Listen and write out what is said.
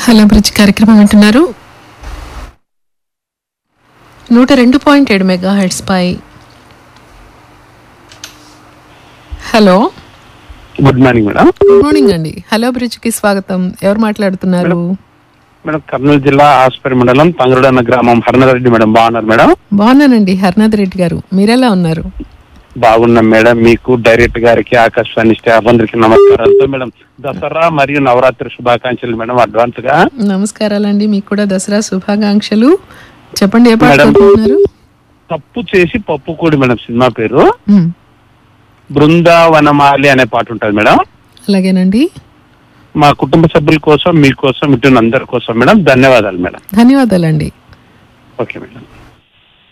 Hello bridge కార్యక్రమం వింటున్నారు 102.7 megahertz పై. Hello, good morning madam. Good morning అండి. హలో బ్రిడ్జ్ కి స్వాగతం. ఎవరు మాట్లాడుతున్నారు? మేడం కర్నూలు జిల్లా ఆస్పరి మండలం తంగరుడు అన్న గ్రామం హరినాథ్ రెడ్డి మేడం. బాగున్నారు మేడం? బాగున్నానండి హరినాథ్ రెడ్డి గారు, మీరెలా ఉన్నారు? బాగున్నాం మేడం. మీకు డైరెక్టర్ గారికి, ఆకాశవాణి స్టాఫ్ అందరికి నమస్కారాలతో మేడం దసరా మరియు నవరాత్రి శుభాకాంక్షలు మేడం అడ్వాన్స్ గా. నమస్కారాలండి, మీకు కూడా దసరా శుభాకాంక్షలు. చెప్పండి, ఏ పాట కోరుకుంటున్నారు? తప్పు చేసి పప్పు కూడి మేడం, సినిమా పేరు. బృందావనమాలి అనే పాట ఉంటుంది మేడం. అలాగేనండి. మా కుటుంబ సభ్యుల కోసం, మీకోసం, ఇటు అందరి కోసం మేడం. ధన్యవాదాలు మేడం. ధన్యవాదాలండి. Okay madam.